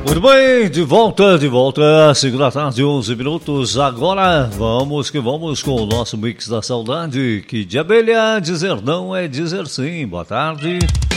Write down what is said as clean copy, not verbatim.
Muito bem, de volta, segunda tarde, 11 minutos. Agora vamos que vamos com o nosso Mix da Saudade, que de abelha dizer não é dizer sim. Boa tarde.